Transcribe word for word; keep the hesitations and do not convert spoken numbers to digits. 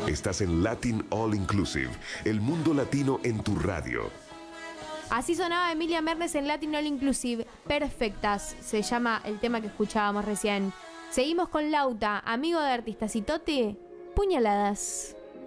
Estás en Latin All Inclusive, el mundo latino en tu radio. Así sonaba Emilia Mernes en Latin All Inclusive. Perfectas, se llama el tema que escuchábamos recién. Seguimos con Lauta, amigo de Artistas y Tote, Puñaladas.